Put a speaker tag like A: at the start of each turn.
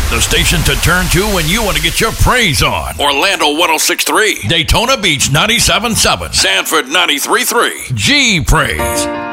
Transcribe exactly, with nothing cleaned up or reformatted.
A: The station to turn to when you want to get your praise on.
B: Orlando one oh six point three.
A: Daytona Beach ninety-seven point seven.
B: Sanford ninety-three point three.
A: G Praise.